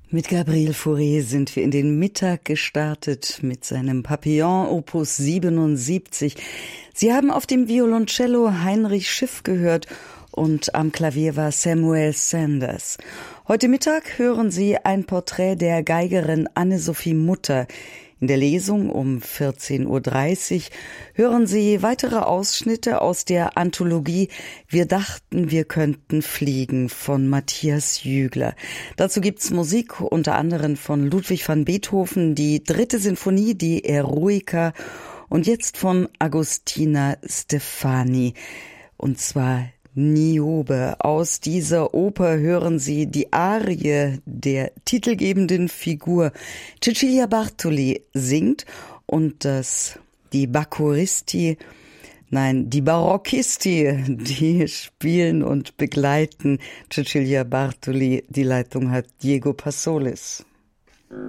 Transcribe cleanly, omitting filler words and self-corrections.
Mit Gabriel Fauré sind wir in den Mittag gestartet mit seinem Papillon Opus 77. Sie haben auf dem Violoncello Heinrich Schiff gehört und am Klavier war Samuel Sanders. Heute Mittag hören Sie ein Porträt der Geigerin Anne-Sophie Mutter. In der Lesung um 14:30 Uhr hören Sie weitere Ausschnitte aus der Anthologie Wir dachten, wir könnten fliegen von Matthias Jügler. Dazu gibt's Musik unter anderem von Ludwig van Beethoven, die 3. Sinfonie, die Eroica und jetzt von Agostina Stefani. Und zwar Niobe. Aus dieser Oper hören Sie die Arie der titelgebenden Figur. Cecilia Bartoli singt und die Barocchisti, die spielen und begleiten Cecilia Bartoli. Die Leitung hat Diego Passolis.